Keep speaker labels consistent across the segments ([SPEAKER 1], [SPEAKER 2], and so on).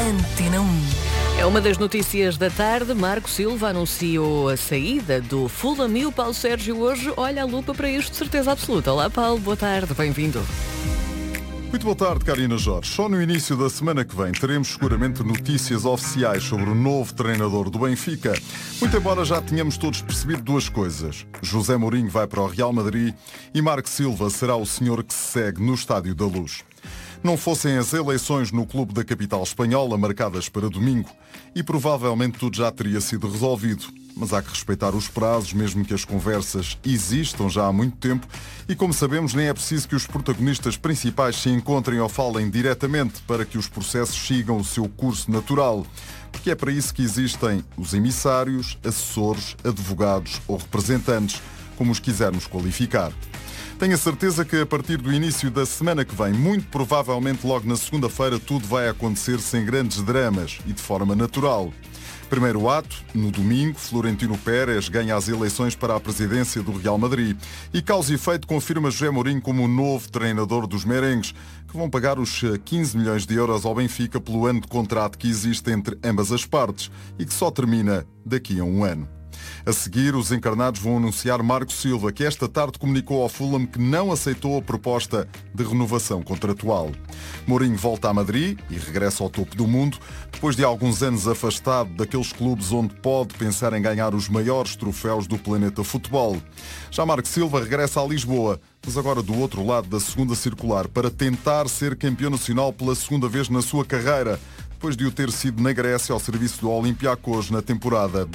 [SPEAKER 1] Antena 1.
[SPEAKER 2] É uma das notícias da tarde. Marco Silva anunciou a saída do Fulham e o Paulo Sérgio hoje olha a lupa para isto de certeza absoluta. Olá Paulo, boa tarde, bem-vindo.
[SPEAKER 3] Muito boa tarde, Karina Jorge. Só no início da semana que vem teremos seguramente notícias oficiais sobre o novo treinador do Benfica. Muito embora já tenhamos todos percebido duas coisas. José Mourinho vai para o Real Madrid e Marco Silva será o senhor que se segue no Estádio da Luz. Não fossem as eleições no clube da capital espanhola marcadas para domingo e provavelmente tudo já teria sido resolvido. Mas há que respeitar os prazos, mesmo que as conversas existam já há muito tempo e, como sabemos, nem é preciso que os protagonistas principais se encontrem ou falem diretamente para que os processos sigam o seu curso natural. Porque é para isso que existem os emissários, assessores, advogados ou representantes, como os quisermos qualificar. Tenho a certeza que a partir do início da semana que vem, muito provavelmente logo na segunda-feira, tudo vai acontecer sem grandes dramas e de forma natural. Primeiro ato, no domingo, Florentino Pérez ganha as eleições para a presidência do Real Madrid e, causa e efeito, confirma José Mourinho como o novo treinador dos merengues, que vão pagar os 15 milhões de euros ao Benfica pelo ano de contrato que existe entre ambas as partes e que só termina daqui a um ano. A seguir, os encarnados vão anunciar Marco Silva, que esta tarde comunicou ao Fulham que não aceitou a proposta de renovação contratual. Mourinho volta a Madrid e regressa ao topo do mundo, depois de alguns anos afastado daqueles clubes onde pode pensar em ganhar os maiores troféus do planeta futebol. Já Marco Silva regressa a Lisboa, mas agora do outro lado da segunda circular, para tentar ser campeão nacional pela segunda vez na sua carreira, depois de o ter sido na Grécia ao serviço do Olympiacos na temporada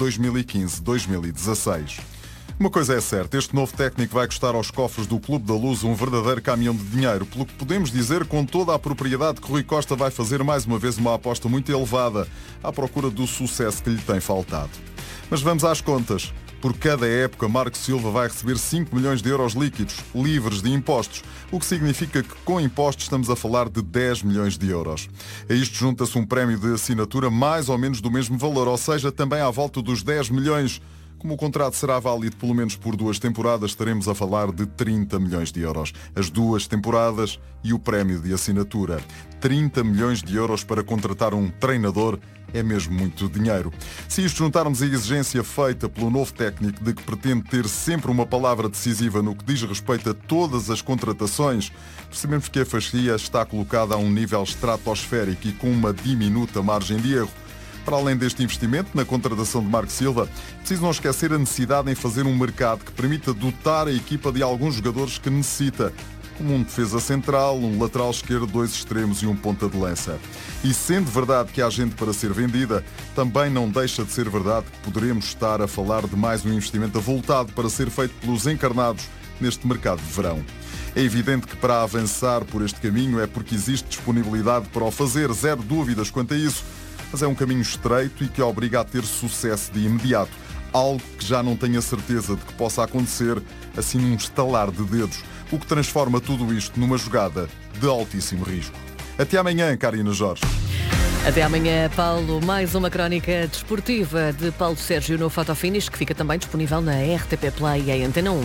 [SPEAKER 3] 2015-2016. Uma coisa é certa, este novo técnico vai custar aos cofres do Clube da Luz um verdadeiro caminhão de dinheiro, pelo que podemos dizer com toda a propriedade que Rui Costa vai fazer mais uma vez uma aposta muito elevada à procura do sucesso que lhe tem faltado. Mas vamos às contas. Por cada época, Marco Silva vai receber 5 milhões de euros líquidos, livres de impostos, o que significa que com impostos estamos a falar de 10 milhões de euros. A isto junta-se um prémio de assinatura mais ou menos do mesmo valor, ou seja, também à volta dos 10 milhões. Como o contrato será válido pelo menos por 2 temporadas, estaremos a falar de 30 milhões de euros. As 2 temporadas e o prémio de assinatura. 30 milhões de euros para contratar um treinador é mesmo muito dinheiro. Se isto juntarmos a exigência feita pelo novo técnico de que pretende ter sempre uma palavra decisiva no que diz respeito a todas as contratações, percebemos que a fasquia está colocada a um nível estratosférico e com uma diminuta margem de erro. Para além deste investimento na contratação de Marco Silva, preciso não esquecer a necessidade em fazer um mercado que permita dotar a equipa de alguns jogadores que necessita, como um defesa central, um lateral esquerdo, 2 extremos e um ponta de lança. E sendo verdade que há gente para ser vendida, também não deixa de ser verdade que poderemos estar a falar de mais um investimento avultado para ser feito pelos encarnados neste mercado de verão. É evidente que para avançar por este caminho é porque existe disponibilidade para o fazer, zero dúvidas quanto a isso, mas é um caminho estreito e que obriga a ter sucesso de imediato, algo que já não tenho a certeza de que possa acontecer assim num estalar de dedos, o que transforma tudo isto numa jogada de altíssimo risco. Até amanhã, Karina Jorge.
[SPEAKER 2] Até amanhã, Paulo. Mais uma crónica desportiva de Paulo Sérgio no Fotofinish, que fica também disponível na RTP Play e em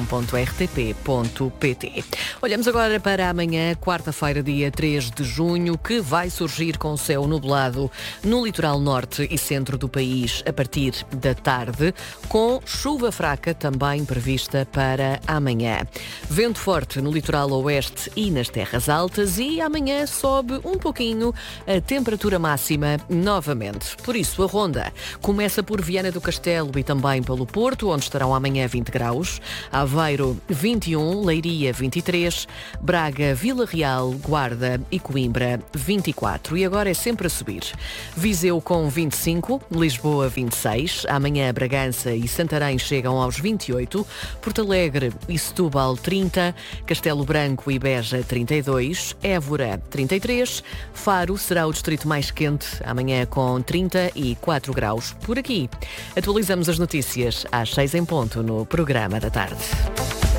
[SPEAKER 2] antena1.rtp.pt. Olhamos agora para amanhã, quarta-feira, dia 3 de junho, que vai surgir com céu nublado no litoral norte e centro do país a partir da tarde, com chuva fraca também prevista para amanhã. Vento forte no litoral oeste e nas terras altas e amanhã sobe um pouquinho a temperatura máxima novamente. Por isso, a ronda começa por Viana do Castelo e também pelo Porto, onde estarão amanhã 20 graus, Aveiro 21, Leiria 23, Braga, Vila Real, Guarda e Coimbra 24. E agora é sempre a subir. Viseu com 25, Lisboa 26, amanhã Bragança e Santarém chegam aos 28, Porto Alegre e Setúbal 30, Castelo Branco e Beja 32, Évora 33, Faro será o distrito mais quente, amanhã com 34 graus por aqui. Atualizamos as notícias às 6 em ponto no programa da tarde.